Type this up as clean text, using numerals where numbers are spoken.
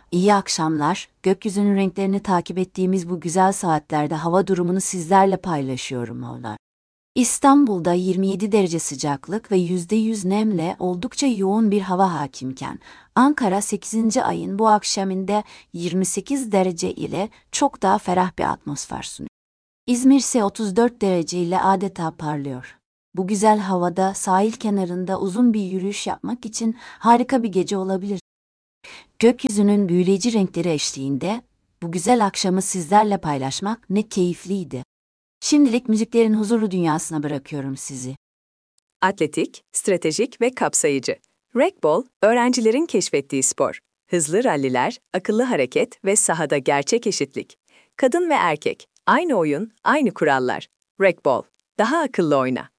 İyi akşamlar. Gökyüzünün renklerini takip ettiğimiz bu güzel saatlerde hava durumunu sizlerle paylaşıyorum oğlan. İstanbul'da 27 derece sıcaklık ve %100 nemle oldukça yoğun bir hava hakimken, Ankara 8. ayın bu akşamında 28 derece ile çok daha ferah bir atmosfer sunuyor. İzmir ise 34 derece ile adeta parlıyor. Bu güzel havada sahil kenarında uzun bir yürüyüş yapmak için harika bir gece olabilir. Gökyüzünün büyüleyici renkleri eşliğinde bu güzel akşamı sizlerle paylaşmak ne keyifliydi. Şimdilik müziklerin huzurlu dünyasına bırakıyorum sizi. Atletik, stratejik ve kapsayıcı. Racquetball, öğrencilerin keşfettiği spor. Hızlı ralliler, akıllı hareket ve sahada gerçek eşitlik. Kadın ve erkek, aynı oyun, aynı kurallar. Racquetball, daha akıllı oyna.